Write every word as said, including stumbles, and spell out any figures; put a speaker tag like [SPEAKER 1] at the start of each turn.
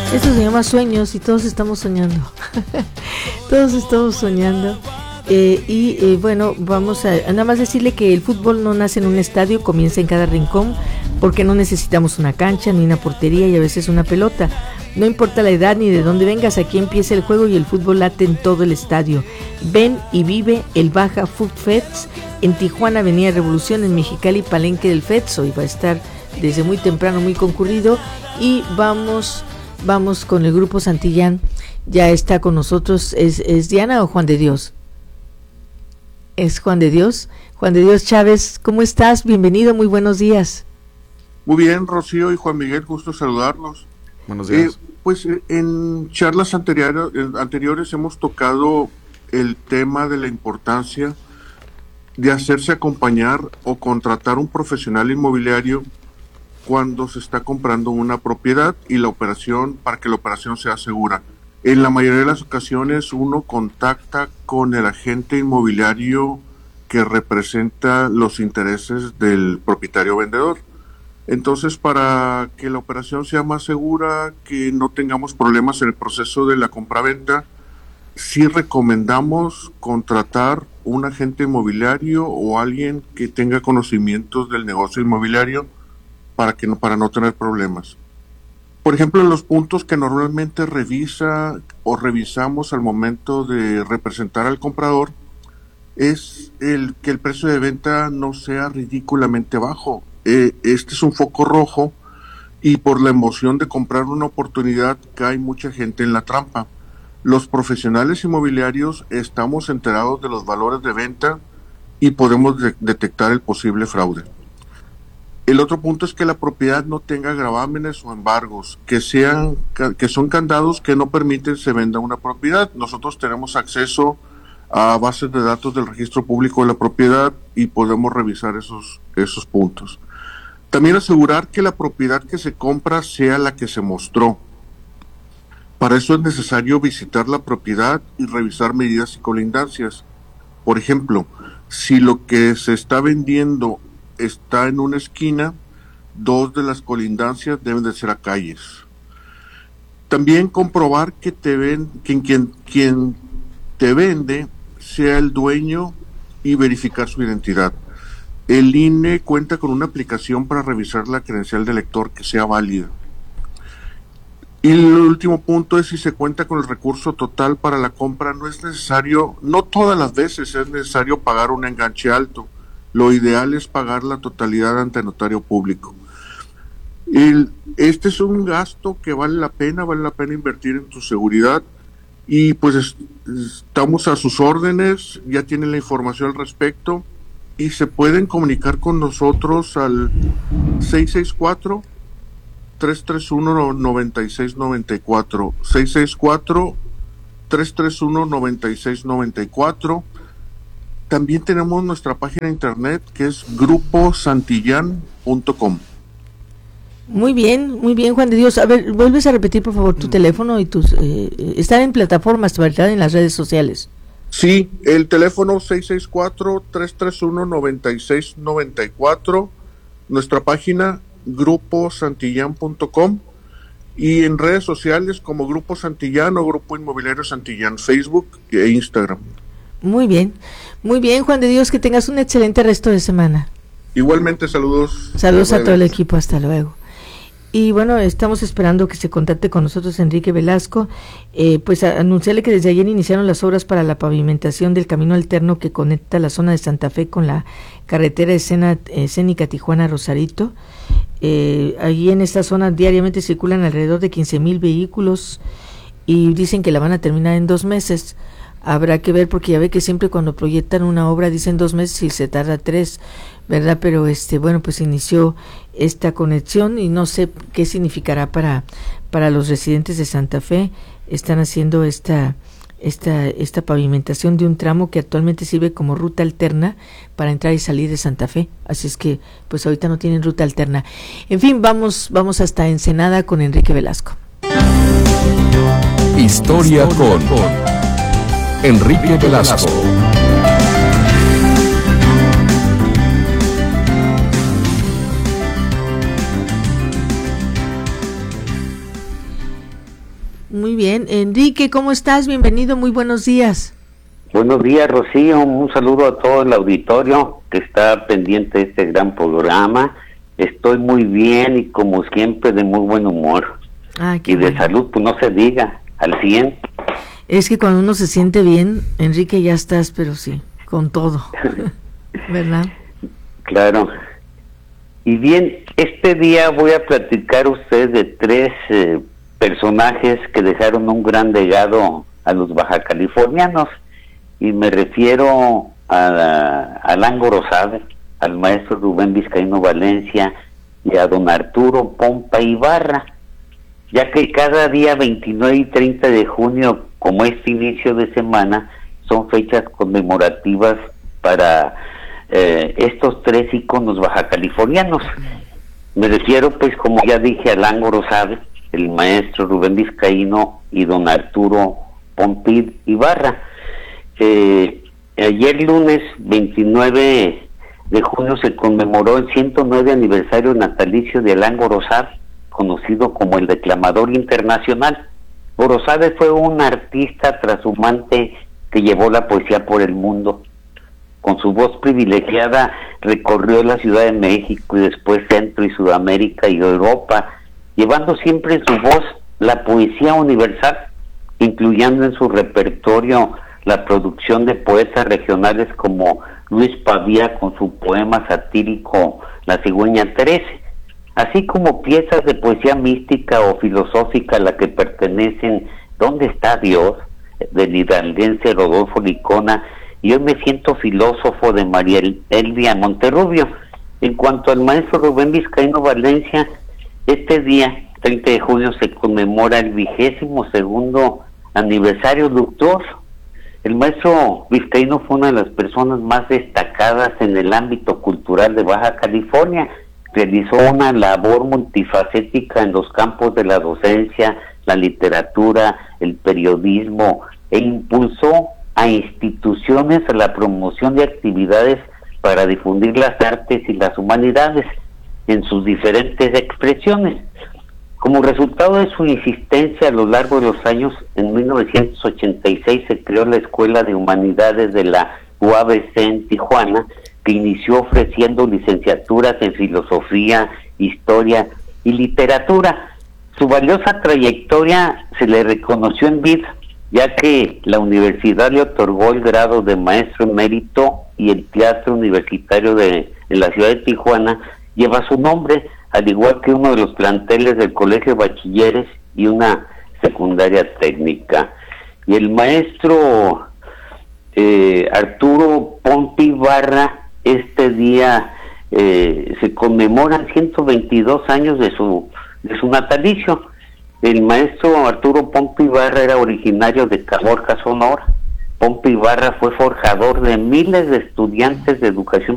[SPEAKER 1] Esto se llama sueños y todos estamos soñando. Todos estamos soñando. Eh, y eh, bueno, vamos a nada más decirle que el fútbol no nace en un estadio, comienza en cada rincón, porque no necesitamos una cancha ni una portería y a veces una pelota. No importa la edad ni de dónde vengas, aquí empieza el juego y el fútbol late en todo el estadio. Ven y vive el Baja Food Fest en Tijuana, Avenida Revolución, en Mexicali, Palenque del Fest. Hoy va a estar desde muy temprano, muy concurrido. Y vamos, vamos con el grupo Santillán. Ya está con nosotros, ¿es, es Diana o Juan de Dios? Es Juan de Dios. Juan de Dios Chávez, ¿cómo estás? Bienvenido, muy buenos días.
[SPEAKER 2] Muy bien, Rocío y Juan Miguel, gusto saludarlos.
[SPEAKER 3] Buenos días.
[SPEAKER 2] Eh, pues eh, en charlas anteriores, anteriores hemos tocado el tema de la importancia de hacerse acompañar o contratar un profesional inmobiliario cuando se está comprando una propiedad y la operación, para que la operación sea segura. En la mayoría de las ocasiones uno contacta con el agente inmobiliario que representa los intereses del propietario vendedor. Entonces, para que la operación sea más segura, que no tengamos problemas en el proceso de la compraventa, sí recomendamos contratar un agente inmobiliario o alguien que tenga conocimientos del negocio inmobiliario para que no, para no tener problemas. Por ejemplo, los puntos que normalmente revisa o revisamos al momento de representar al comprador es el que el precio de venta no sea ridículamente bajo. Eh, este es un foco rojo y por la emoción de comprar una oportunidad cae mucha gente en la trampa. Los profesionales inmobiliarios estamos enterados de los valores de venta y podemos de- detectar el posible fraude. El otro punto es que la propiedad no tenga gravámenes o embargos, que sean que son candados que no permiten se venda una propiedad. Nosotros tenemos acceso a bases de datos del registro público de la propiedad y podemos revisar esos esos puntos. También asegurar que la propiedad que se compra sea la que se mostró. Para eso es necesario visitar la propiedad y revisar medidas y colindancias. Por ejemplo, si lo que se está vendiendo está en una esquina, dos de las colindancias deben de ser a calles. También comprobar que te ven, que quien, quien te vende sea el dueño y verificar su identidad. El I N E cuenta con una aplicación para revisar la credencial del lector que sea válida. Y el último punto es si se cuenta con el recurso total para la compra. No es necesario, no todas las veces es necesario pagar un enganche alto. Lo ideal es pagar la totalidad ante notario público. El, este es un gasto que vale la pena, vale la pena invertir en tu seguridad y pues es, estamos a sus órdenes, ya tienen la información al respecto y se pueden comunicar con nosotros al seis seis cuatro, tres tres uno, nueve seis nueve cuatro, seis seis cuatro, tres tres uno, nueve seis nueve cuatro. También tenemos nuestra página de internet que es grupo santillán punto com.
[SPEAKER 1] Muy bien, muy bien, Juan de Dios. A ver, vuelves a repetir, por favor, tu teléfono y tus... Eh, están en plataformas, ¿verdad? En las redes sociales.
[SPEAKER 2] Sí, el teléfono seis seis cuatro, tres tres uno, nueve seis nueve cuatro, nuestra página grupo santillán punto com y en redes sociales como Grupo Santillán o Grupo Inmobiliario Santillán, Facebook e Instagram.
[SPEAKER 1] Muy bien, muy bien, Juan de Dios, que tengas un excelente resto de semana.
[SPEAKER 2] Igualmente, saludos.
[SPEAKER 1] Saludos a todo el equipo, hasta luego. Y bueno, estamos esperando que se contacte con nosotros Enrique Velasco, eh, pues a, anunciarle que desde ayer iniciaron las obras para la pavimentación del camino alterno que conecta la zona de Santa Fe con la carretera escena, escénica Tijuana-Rosarito. Eh, allí en esta zona diariamente circulan alrededor de quince mil vehículos y dicen que la van a terminar en dos meses. Habrá que ver porque ya ve que siempre cuando proyectan una obra dicen dos meses y se tarda tres, ¿verdad? Pero este bueno, pues inició esta conexión y no sé qué significará para para los residentes de Santa Fe. Están haciendo esta esta esta pavimentación de un tramo que actualmente sirve como ruta alterna para entrar y salir de Santa Fe. Así es que pues ahorita no tienen ruta alterna. En fin, vamos vamos hasta Ensenada con Enrique Velasco.
[SPEAKER 3] Historia con Enrique Velasco.
[SPEAKER 1] Muy bien. Enrique, ¿cómo estás? Bienvenido, muy buenos días.
[SPEAKER 4] Buenos días, Rocío. Un saludo a todo el auditorio que está pendiente de este gran programa. Estoy muy bien y como siempre de muy buen humor.
[SPEAKER 1] Ah, qué
[SPEAKER 4] y de
[SPEAKER 1] bueno.
[SPEAKER 4] salud, pues no se diga, al cien.
[SPEAKER 1] Es que cuando uno se siente bien, Enrique, ya estás, pero sí, con todo, ¿verdad?
[SPEAKER 4] Claro. Y bien, este día voy a platicar a ustedes de tres eh, personajes que dejaron un gran legado a los bajacalifornianos. Y me refiero a, a Alan Gorosabes, al maestro Rubén Vizcaíno Valencia y a don Arturo Pompa Ibarra, ya que cada día veintinueve y treinta de junio, como este inicio de semana, son fechas conmemorativas para eh, estos tres íconos bajacalifornianos. Me refiero, pues, como ya dije, a Alan Gorosabes, el maestro Rubén Vizcaíno y don Arturo Pompa Ibarra. Eh, ayer lunes veintinueve de junio se conmemoró el ciento nueve aniversario natalicio de Alan Gorosabes, conocido como el declamador internacional. Gorosabes fue un artista trashumante que llevó la poesía por el mundo. Con su voz privilegiada recorrió la Ciudad de México y después Centro y Sudamérica y Europa, llevando siempre en su voz la poesía universal, incluyendo en su repertorio la producción de poetas regionales como Luis Pavía con su poema satírico La cigüeña Terese, así como piezas de poesía mística o filosófica a la que pertenecen ¿Dónde está Dios?, del hidalguense Rodolfo Licona, y Hoy me siento filósofo, de María Elvia Monterrubio. En cuanto al maestro Rubén Vizcaíno Valencia, este día, treinta de junio, se conmemora el vigésimo segundo aniversario luctuoso. El maestro Vizcaíno fue una de las personas más destacadas en el ámbito cultural de Baja California. Realizó una labor multifacética en los campos de la docencia, la literatura, el periodismo, e impulsó a instituciones a la promoción de actividades para difundir las artes y las humanidades en sus diferentes expresiones. Como resultado de su insistencia a lo largo de los años, en mil novecientos ochenta y seis se creó la Escuela de Humanidades de la U A B C en Tijuana, que inició ofreciendo licenciaturas en filosofía, historia y literatura. Su valiosa trayectoria se le reconoció en vida, ya que la universidad le otorgó el grado de maestro emérito y el Teatro Universitario de, de la ciudad de Tijuana lleva su nombre, al igual que uno de los planteles del Colegio de Bachilleres y una secundaria técnica. Y el maestro eh, Arturo Pompa Ibarra, este día eh, se conmemoran ciento veintidós años de su, de su natalicio. El maestro Arturo Pompa Ibarra era originario de Caborca, Sonora. Pompa Ibarra fue forjador de miles de estudiantes de educación